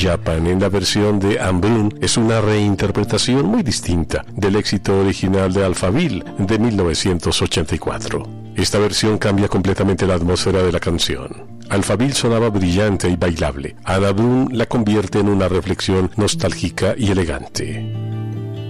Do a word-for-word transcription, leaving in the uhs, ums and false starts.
Japan en la versión de Anne Brun es una reinterpretación muy distinta del éxito original de Alphaville de mil novecientos ochenta y cuatro. Esta versión cambia completamente la atmósfera de la canción. Alphaville sonaba brillante y bailable. Anne Brun la convierte en una reflexión nostálgica y elegante.